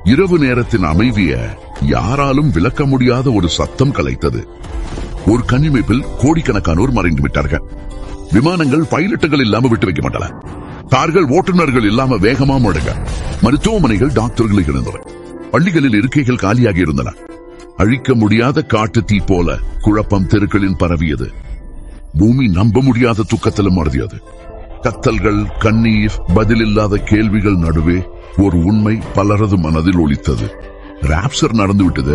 இரவு நேரத்தின் அமைதிய யாராலும் விளக்க முடியாத ஒரு சத்தம் கலைத்தது. ஒரு கண்ணிமைப்பில் கோடிக்கணக்கானோர் மறைந்து விட்டார்கள். விமானங்கள் பைலட்டுகள் இல்லாம விட்டு வைக்க மாட்டல. கார்கள் ஓட்டுநர்கள் இல்லாம வேகமா முடங்க. மருத்துவமனைகள் டாக்டர்கள் இருந்தன. பள்ளிகளில் இருக்கைகள் காலியாகி இருந்தன. அழிக்க முடியாத காட்டு தீ போல குழப்பம் தெருக்களில் பரவியது. பூமி நம்ப முடியாத துக்கத்திலும் மறதியது. கத்தல்கள், கண்ணீர், பதிலில்லாத கேள்விகள் நடுவே ஒரு உண்மை பலரது மனதில் ஒலித்தது. ராப்சர் நடந்துவிட்டது.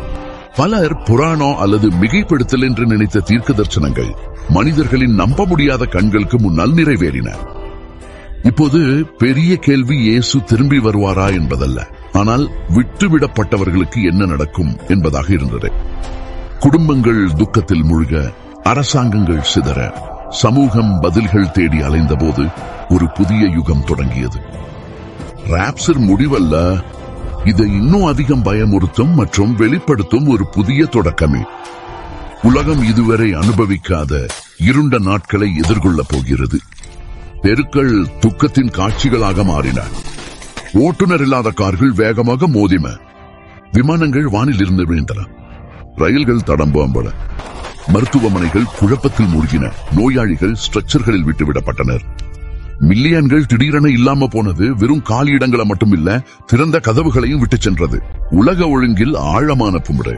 பலர் புராணம் அல்லது மிகைப்படுத்தல் என்று நினைத்த தீர்க்க தரிசனங்கள் மனிதர்களின் நம்ப முடியாத கண்களுக்கு முன்னால் நிறைவேறின. இப்போது பெரிய கேள்வி இயேசு திரும்பி வருவாரா என்பதல்ல, ஆனால் விட்டுவிடப்பட்டவர்களுக்கு என்ன நடக்கும் என்பதாக இருந்தது. குடும்பங்கள் துக்கத்தில் மூழ்க, அரசாங்கங்கள் சிதற, சமூகம் பதில்கள் தேடி அலைந்த போது ஒரு புதிய யுகம் தொடங்கியது. ராப்சர் முடிவல்ல, இதை இன்னும் அதிகம் பயமுறுத்தும் மற்றும் வெளிப்படுத்தும் ஒரு புதிய தொடக்கமே. உலகம் இதுவரை அனுபவிக்காத இருண்ட நாட்களை எதிர்கொள்ளப் போகிறது. தெருக்கள் துக்கத்தின் காட்சிகளாக மாறின. ஓட்டுநர் இல்லாத கார்கள் வேகமாக மோதின. விமானங்கள் வானில் இருந்து விழுந்தன. ரயில்கள் தடம்பும்பட. மருத்துவமனைகள் குழப்பத்தில் மூழ்கின. நோயாளிகள் ஸ்ட்ரெச்சர்களில் விட்டுவிடப்பட்டனர். மில்லியன்கள் திடீரென இல்லாம போனது வெறும் காலி இடங்களை மட்டும் இல்ல, திறந்த கதவுகளையும் விட்டு சென்றது. உலக ஒழுங்கில் ஆழமான புமுறை.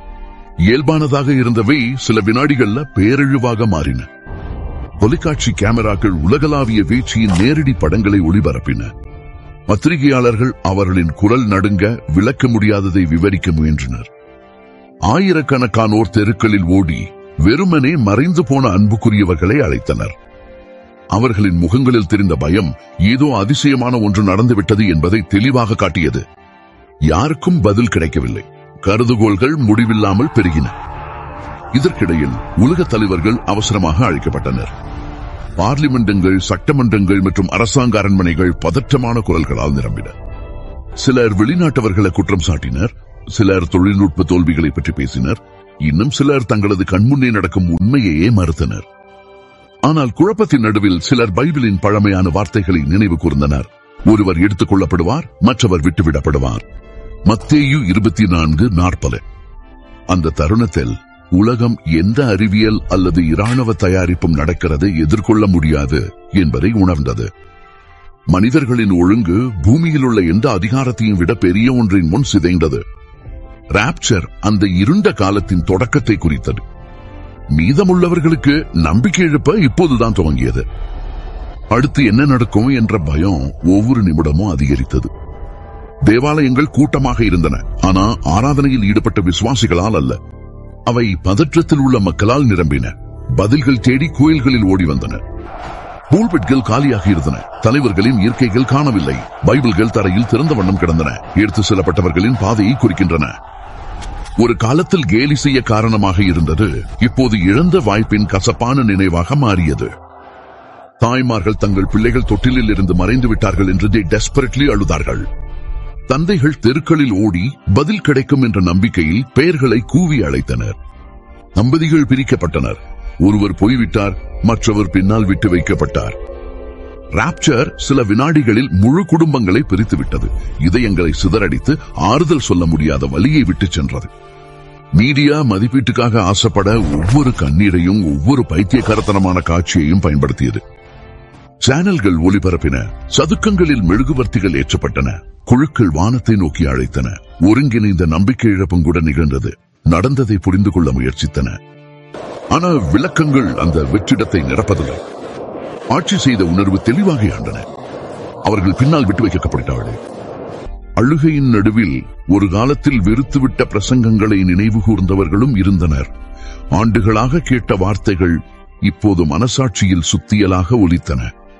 இயல்பானதாக இருந்தவை சில வினாடிகள்ல பேரழிவாக மாறின. தொலைக்காட்சி கேமராக்கள் உலகளாவிய வீழ்ச்சியின் நேரடி படங்களை ஒளிபரப்பின. பத்திரிகையாளர்கள் அவர்களின் குரல் நடுங்க விளக்க முடியாததை விவரிக்க முயன்றனர். ஆயிரக்கணக்கானோர் தெருக்களில் ஓடி வெறுமனே மறைந்து போன அன்புக்குரியவர்களை அழைத்தனர். அவர்களின் முகங்களில் தெரிந்த பயம் ஏதோ அதிசயமான ஒன்று நடந்துவிட்டது என்பதை தெளிவாக காட்டியது. யாருக்கும் பதில் கிடைக்கவில்லை. கருதுகோள்கள் முடிவில்லாமல் பெருகின. இதற்கிடையில் உலக தலைவர்கள் அவசரமாக அழைக்கப்பட்டனர். பார்லிமெண்டங்கள், சட்டமன்றங்கள் மற்றும் அரசாங்க அரண்மனைகள் பதற்றமான குரல்களால் நிரம்பின. சிலர் வெளிநாட்டவர்களை குற்றம் சாட்டினர். சிலர் தொழில்நுட்ப தோல்விகளை பற்றி பேசினர். இன்னும் சிலர் தங்களது கண்முன்னே நடக்கும் உண்மையையே மறுத்தனர். ஆனால் குழப்பத்தின் நடுவில் சிலர் பைபிளின் பழமையான வார்த்தைகளை நினைவு கூர்ந்தனர். ஒருவர் எடுத்துக் கொள்ளப்படுவார், மற்றவர் விட்டுவிடப்படுவார். மத்தேயு 24:40. அந்த தருணத்தில் உலகம் எந்த அறிவியல் அல்லது இராணுவ தயாரிப்பும் நடக்கிறதை எதிர்கொள்ள முடியாது என்பதை உணர்ந்தது. மனிதர்களின் ஒழுங்கு பூமியில் உள்ள எந்த அதிகாரத்தையும் விட பெரிய ஒன்றின் முன் சிதைந்தது. ராப்சர் அந்த இருண்ட காலத்தின் தொடக்கத்தை குறித்தது. மீதமுள்ளவர்களுக்கு நம்பிக்கை எழுப்ப இப்போதுதான் துவங்கியது. அடுத்து என்ன நடக்கும் என்ற பயம் ஒவ்வொரு நிமிடமும் அதிகரித்தது. தேவாலயங்கள் கூட்டமாக இருந்தன, ஆனா ஆராதனையில் ஈடுபட்ட விசுவாசிகளால் அல்ல. அவை பதற்றத்தில் உள்ள மக்களால் நிரம்பின. பதில்கள் தேடி கோயில்களில் ஓடி வந்தன. பூல்பெட்கள் காலியாக இருந்தன. தலைவர்களின் இயற்கைகள் காணவில்லை. பைபிள்கள் தரையில் திறந்த வண்ணம் கிடந்தன. எடுத்து செல்லப்பட்டவர்களின் பாதையை குறிக்கின்றன. ஒரு காலத்தில் கேலி செய்ய காரணமாக இருந்தது இப்போது இழந்த வாய்ப்பின் கசப்பான நினைவாக மாறியது. தாய்மார்கள் தங்கள் பிள்ளைகள் தொட்டிலில் இருந்து மறைந்து விட்டார்கள் என்று டெஸ்பரேட்லி அழுதார்கள். தந்தைகள் தெருக்களில் ஓடி பதில் கிடைக்கும் என்ற நம்பிக்கையில் பெயர்களை கூவி அழைத்தனர். தம்பதிகள் பிரிக்கப்பட்டனர். ஒருவர் போய்விட்டார், மற்றவர் பின்னால் விட்டு வைக்கப்பட்டார். ராப்சர் சில வினாடிகளில் முழு குடும்பங்களை பிரித்துவிட்டது. இதயங்களை சிதறடித்து ஆறுதல் சொல்ல முடியாத வலியை விட்டு சென்றது. மீடியா மதிப்பீட்டுக்காக ஆசைப்பட ஒவ்வொரு கண்ணீரையும் ஒவ்வொரு பைத்தியக்காரத்தனமான காட்சியையும் பயன்படுத்தியது. சேனல்கள் ஒளிபரப்பின. சதுக்கங்களில் மெழுகுவர்த்திகள் ஏற்றப்பட்டன. குழுக்கள் வானத்தை நோக்கி அழைத்தன. ஒருங்கிணைந்த நம்பிக்கை இழப்பும் கூட நிகழ்ந்தது. நடந்ததை புரிந்து கொள்ள முயற்சித்தன. ஆனால் விளக்கங்கள் அந்த வெற்றிடத்தை நிரப்பதில்லை. ஆட்சி செய்த உணர்வு தெளிவாக ஆண்டன. அவர்கள் பின்னால் விட்டு வைக்கப்பட்டார்கள். அழுகையின் நடுவில் ஒரு காலத்தில் வெறுத்துவிட்ட பிரசங்கங்களை நினைவு கூர்ந்தவர்களும் இருந்தனர். ஆண்டுகளாக கேட்ட வார்த்தைகள் இப்போது மனசாட்சியில் சுத்தியலாக ஒலித்தன.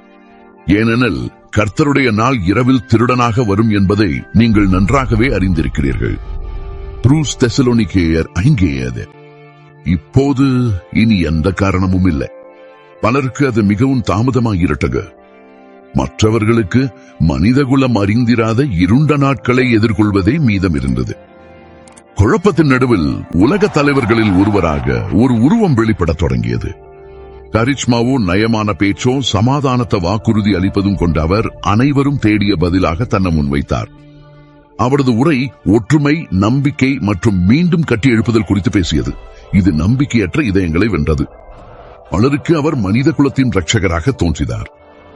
ஏனெனில் கர்த்தருடைய நாள் இரவில் திருடனாக வரும் என்பதை நீங்கள் நன்றாகவே அறிந்திருக்கிறீர்கள். ப்ரூஸ் தெசலோனிக்கேயர் 5:7. இப்போது இனி எந்த காரணமும் இல்லை. பலருக்கு அது மிகவும் தாமதமாகிரட்டக. மற்றவர்களுக்கு மனிதகுலம் அறிந்திராத இருண்ட நாட்களை எதிர்கொள்வதே மீதம் இருந்தது. குழப்பத்தின் நடுவில் உலக தலைவர்களில் ஒருவராக ஒரு உருவம் வெளிப்படத் தொடங்கியது. கரிச்மாவோ நயமான பேச்சோ சமாதானத்தை வாக்குறுதி அளிப்பதும் கொண்ட அவர் அனைவரும் தேடிய பதிலாக தன்னை முன்வைத்தார். அவரது உரை ஒற்றுமை, நம்பிக்கை மற்றும் மீண்டும் கட்டி எழுப்புதல் குறித்து பேசியது. இது நம்பிக்கையற்ற இதயங்களை வென்றது. பலருக்கு அவர் மனித குலத்தின் இரட்சகராக தோன்றினார்.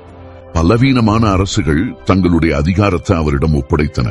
பலவீனமான அரசுகள் தங்களுடைய அதிகாரத்தை அவரிடம் ஒப்படைத்தன.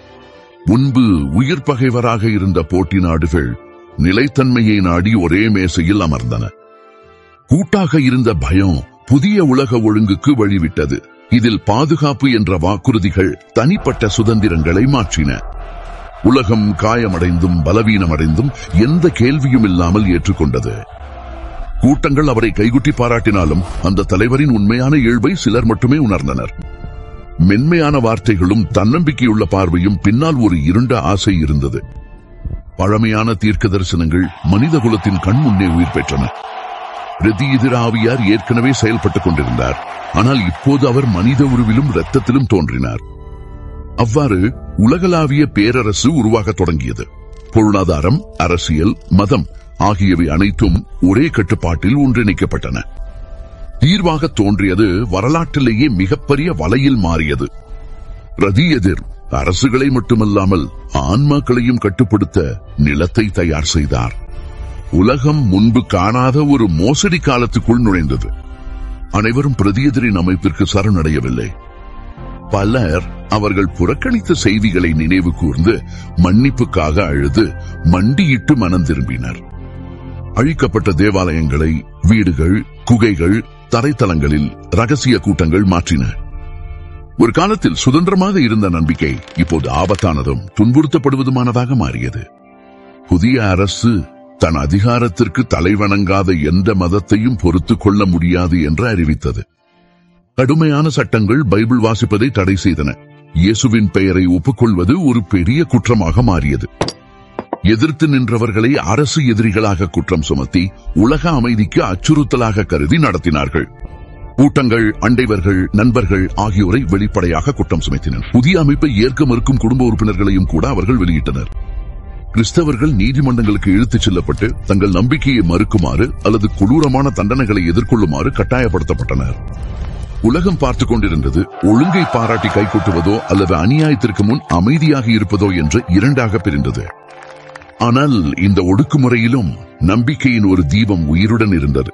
முன்பு உயிர் பகைவராக இருந்த போட்டி நாடுகள் நிலைத்தன்மையை நாடி ஒரே மேசையில் அமர்ந்தன. கூட்டாக இருந்த பயம் புதிய உலக ஒழுங்குக்கு வழிவிட்டது. இதில் பாதுகாப்பு என்ற வாக்குறுதிகள் தனிப்பட்ட சுதந்திரங்களை மாற்றின. உலகம் காயமடைந்தும் பலவீனமடைந்தும் எந்த கேள்வியும் இல்லாமல் ஏற்றுக்கொண்டது. கூட்டங்கள் அவரை கைகுட்டி பாராட்டினாலும் அந்த தலைவரின் உண்மையான இயல்பை சிலர் மட்டுமே உணர்ந்தனர். மென்மையான வார்த்தைகளும் தன்னம்பிக்கையுள்ள பார்வையும் பின்னால் ஒரு இருண்ட ஆசை இருந்தது. பழமையான தீர்க்க தரிசனங்கள் மனித குலத்தின் கண் முன்னே உயிர் பெற்றன. பிரதிஎதிராவியார் ஏற்கனவே செயல்பட்டுக் கொண்டிருந்தார். ஆனால் இப்போது அவர் மனித உருவிலும் இரத்தத்திலும் தோன்றினார். அவ்வாறு உலகளாவிய பேரரசு உருவாகத் தொடங்கியது. பொருளாதாரம், அரசியல், மதம் ஆகியவை அனைத்தும் ஒரே கட்டுப்பாட்டில் ஒன்றிணைக்கப்பட்டன. தீர்வாக தோன்றியது வரலாற்றிலேயே மிகப்பெரிய வலையில் மாறியது. பிரதிஎதிர் அரசுகளை மட்டுமல்லாமல் ஆன்மாக்களையும் கட்டுப்படுத்த நிலத்தை தயார் செய்தார். உலகம் முன்பு காணாத ஒரு மோசடி காலத்துக்குள் நுழைந்தது. அனைவரும் பிரதிஎதிரின் அமைப்பிற்கு சரணடையவில்லை. பலர் அவர்கள் புறக்கணித்த செய்திகளை நினைவு கூர்ந்து மன்னிப்புக்காக அழுது மண்டியிட்டு மனம் திரும்பினர். அழிக்கப்பட்ட தேவாலயங்களை வீடுகள், குகைகள், தரைத்தளங்களில் ரகசிய கூட்டங்கள் மாற்றின. ஒரு காலத்தில் சுதந்திரமாக இருந்த நம்பிக்கை இப்போது ஆபத்தானதும் துன்புறுத்தப்படுவதுமானதாக மாறியது. புதிய அரசு தன் அதிகாரத்திற்கு தலைவணங்காத எந்த மதத்தையும் பொறுத்துக் கொள்ள முடியாது என்று அறிவித்தது. கடுமையான சட்டங்கள் பைபிள் வாசிப்பதை தடை செய்தன. இயேசுவின் பெயரை ஒப்புக்கொள்வது ஒரு பெரிய குற்றமாக மாறியது. எதிர்த்து நின்றவர்களை அரசு எதிரிகளாக குற்றம் சுமத்தி உலக அமைதிக்கு அச்சுறுத்தலாக கருதி நடத்தினார்கள். கூட்டங்கள், அண்டைவர்கள், நண்பர்கள் ஆகியோரை வெளிப்படையாக குற்றம் சுமத்தினர். புதிய அமைப்பை ஏற்க மறுக்கும் குடும்ப உறுப்பினர்களையும் கூட அவர்கள் வெளியிட்டனர். கிறிஸ்தவர்கள் நீதிமன்றங்களுக்கு இழுத்துச் செல்லப்பட்டு தங்கள் நம்பிக்கையை மறுக்குமாறு அல்லது கொடூரமான தண்டனைகளை எதிர்கொள்ளுமாறு கட்டாயப்படுத்தப்பட்டனர். உலகம் பார்த்துக் கொண்டிருந்தது. ஒழுங்கை பாராட்டி கைகொட்டுவதோ அல்லது அநியாயத்திற்கு முன் அமைதியாக இருப்பதோ என்று இரண்டாக பிரிந்தது. ஆனால் இந்த ஒடுக்குமுறையிலும் நம்பிக்கையின் ஒரு தீபம் உயிருடன் இருந்தது.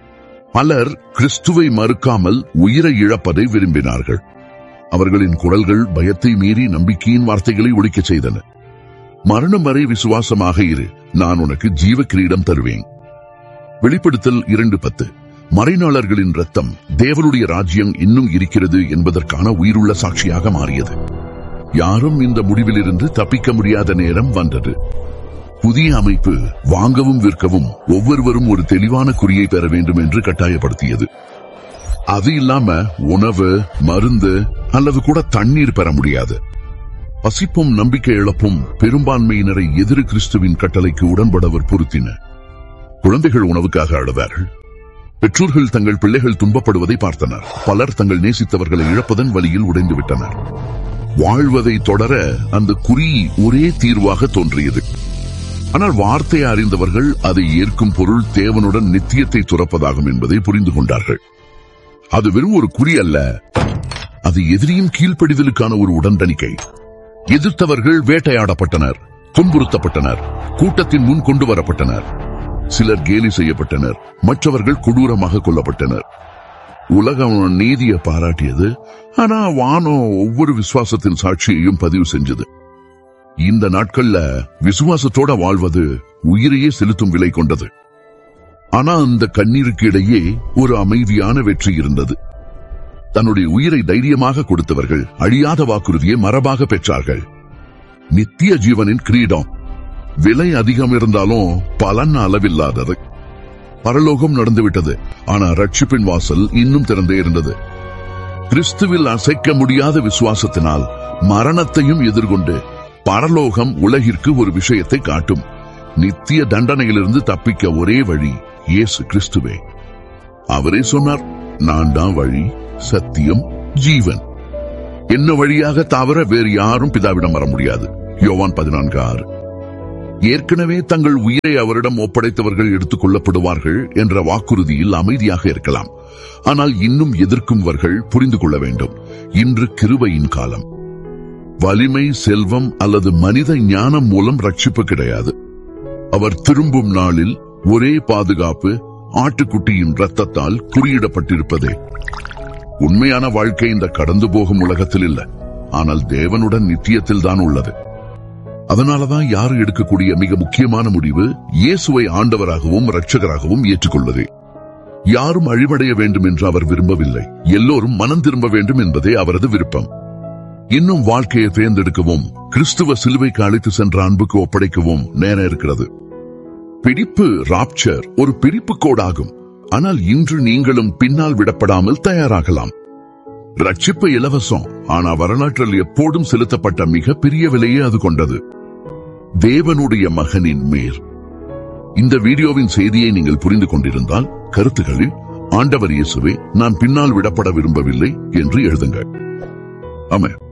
பலர் கிறிஸ்துவை மறுக்காமல் உயிரை இழப்பதை விரும்பினார்கள். அவர்களின் குரல்கள் பயத்தை மீறி நம்பிக்கையின் வார்த்தைகளை ஒலிக்கச் செய்தன. மரணம் வரை விசுவாசமாக இரு, நான் உனக்கு ஜீவ கிரீடம் தருவேன். வெளிப்படுத்தல் 2:10. மறைநாளர்களின் இரத்தம் தேவனுடைய ராஜ்யம் இன்னும் இருக்கிறது என்பதற்கான உயிருள்ள சாட்சியாக மாறியது. யாரும் இந்த முடிவிலிருந்து தப்பிக்க முடியாத நேரம் வந்தது. புதிய அமைப்பு வாங்கவும் விற்கவும் ஒவ்வொருவரும் ஒரு தெளிவான குறியை பெற வேண்டும் என்று கட்டாயப்படுத்தியது. அது இல்லாம உணவு, மருந்து அல்லது கூட தண்ணீர் பெற முடியாது. பசிப்பும் நம்பிக்கை இழப்பும் பெரும்பான்மையினரை எதிர் கிறிஸ்துவின் கட்டளைக்கு உடன்பட வற்புறுத்தின. குழந்தைகள் உணவுக்காக அழுதார்கள். பெற்றோர்கள் தங்கள் பிள்ளைகள் துன்பப்படுவதை பார்த்தனர். பலர் தங்கள் நேசித்தவர்களை இழப்பதன் வழியில் உடைந்து விட்டனர். வாழ்வதை தொடர அந்த குறி ஒரே தீர்வாக தோன்றியது. ஆனால் வார்த்தையை அறிந்தவர்கள் அதை ஏற்கும் பொருள் தேவனுடன் நித்தியத்தை துறப்பதாகும் என்பதை புரிந்து கொண்டார்கள். அது வெறும் ஒரு குறி அல்ல, அது எதிரியின் கீழ்ப்படிதலுக்கான ஒரு உடன்படிக்கை. எதிர்த்தவர்கள் வேட்டையாடப்பட்டனர், துன்புறுத்தப்பட்டனர், கூட்டத்தின் முன் கொண்டு வரப்பட்டனர். சிலர் கேலி செய்யப்பட்டனர், மற்றவர்கள் கொடூரமாக கொல்லப்பட்டனர். உலகம் நீதியை பாராட்டியது, ஆனா வானம் ஒவ்வொரு விசுவாசத்தின் சாட்சியையும் பதிவு செஞ்சது. இந்த நாட்கள்ல விசுவாசத்தோட வாழ்வது உயிரையே செலுத்தும் விலை கொண்டது. ஆனா அந்த கண்ணீருக்கு இடையே ஒரு அமைதியான வெற்றி இருந்தது. தன்னுடைய உயிரை தைரியமாக கொடுத்தவர்கள் அழியாத வாக்குறுதியை மரபாக பெற்றார்கள். நித்திய ஜீவனின் கிரீடம். விலை அதிகம் இருந்தாலும் பலன் அளவில்லாதது. பரலோகம் நடந்துவிட்டது, ஆனா ரட்சிப்பின் வாசல் இன்னும் திறந்தே இருந்தது. கிறிஸ்துவில் அசைக்க முடியாத விசுவாசத்தினால் மரணத்தையும் எதிர்கொண்டு பரலோகம் உலகிற்கு ஒரு விஷயத்தை காட்டும். நித்திய தண்டனையிலிருந்து தப்பிக்க ஒரே வழி இயேசு கிறிஸ்துவே. அவரே சொன்னார், நான் தான் வழி, சத்தியம், ஜீவன். என்ன வழியாக தவிர வேறு யாரும் பிதாவிடம் வர முடியாது. யோவான் 14:6. ஏற்கனவே தங்கள் உயிரை அவரிடம் ஒப்படைத்தவர்கள் எடுத்துக் கொள்ளப்படுவார்கள் என்ற வாக்குறுதியில் அமைதியாக இருக்கலாம். ஆனால் இன்னும் எதிர்க்கும்வர்கள் புரிந்து கொள்ள வேண்டும், இன்று கிருபையின் காலம். வலிமை, செல்வம் அல்லது மனித ஞானம் மூலம் ரட்சிப்பு கிடையாது. அவர் திரும்பும் நாளில் ஒரே பாதுகாப்பு ஆட்டுக்குட்டியின் இரத்தத்தால் குறியிடப்பட்டிருப்பதே. உண்மையான வாழ்க்கை இந்த கடந்து போகும் உலகத்தில் இல்லை, ஆனால் தேவனுடன் நித்தியத்தில் தான் உள்ளது. அதனாலதான் யாரு எடுக்கக்கூடிய மிக முக்கியமான முடிவு இயேசுவை ஆண்டவராகவும் இரட்சகராகவும் ஏற்றுக்கொள்வதே. யாரும் அழிவடைய வேண்டும் என்று அவர் விரும்பவில்லை. எல்லோரும் மனம் திரும்ப வேண்டும் என்பதே அவரது விருப்பம். இன்னும் வாழ்க்கையை தேர்ந்தெடுக்கவும் கிறிஸ்துவ சிலுவைக்கு அழைத்து சென்ற அன்புக்கு ஒப்படைக்கவும் நேரம் இருக்கிறது. பிடிப்பு ராப்சர் ஒரு பிடிப்பு கோடாகும். ஆனால் இன்று நீங்களும் பின்னால் விடப்படாமல் தயாராகலாம். ரட்சிப்பு இலவசம், ஆனா வரலாற்றில் எப்போதும் செலுத்தப்பட்ட மிகப்பெரிய விலையே அது கொண்டது. தேவனுடைய மகனின் மேல். இந்த வீடியோவின் செய்தியை நீங்கள் புரிந்து கொண்டிருந்தால் கருத்துகளில் ஆண்டவர் இயேசுவே நான் பின்னால் விடப்பட விரும்பவில்லை என்று எழுதுங்கள். ஆமென்.